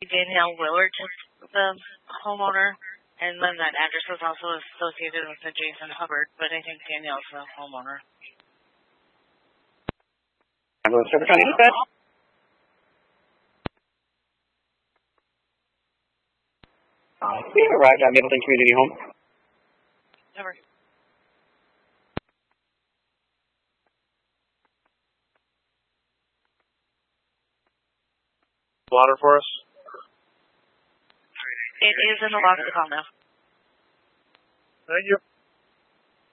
Danielle Willard to the homeowner, and then that address was also associated with the Jason Hubbard, but I think Danielle's the homeowner. Service County Dispatch. We have arrived at Mapleton Community Home. Over. Water for us? It is in the lost call now. Thank you.